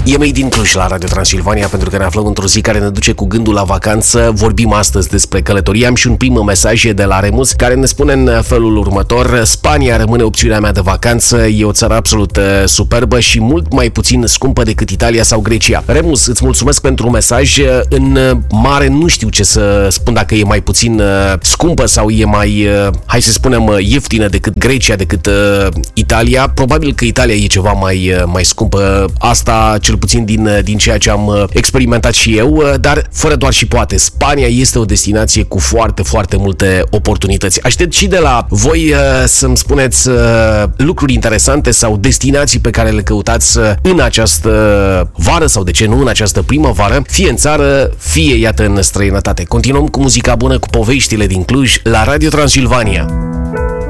E Made in Cluj la Radio Transilvania, pentru că ne aflăm într-o zi care ne duce cu gândul la vacanță. Vorbim astăzi despre călătorie. Am și un prim mesaj de la Remus care ne spune în felul următor: Spania rămâne opțiunea mea de vacanță, e o țară absolut superbă și mult mai puțin scumpă decât Italia sau Grecia. Remus, îți mulțumesc pentru mesaj. În mare nu știu ce să spun, dacă e mai puțin scumpă sau e mai, hai să spunem, ieftină decât Grecia, decât Italia. Probabil că Italia e ceva mai scumpă. Asta cel puțin din ceea ce am experimentat și eu, dar fără doar și poate. Spania este o destinație cu foarte, foarte multe oportunități. Aștept și de la voi să-mi spuneți lucruri interesante sau destinații pe care le căutați în această vară sau, de ce nu, în această primăvară, fie în țară, fie, iată, în străinătate. Continuăm cu muzica bună, cu poveștile din Cluj la Radio Transilvania.